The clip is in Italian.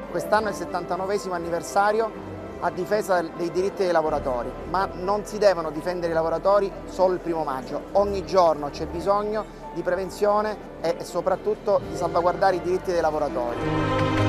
Quest'anno è il 79° anniversario a difesa dei diritti dei lavoratori, ma non si devono difendere i lavoratori solo il 1° maggio. Ogni giorno c'è bisogno di prevenzione e soprattutto di salvaguardare i diritti dei lavoratori.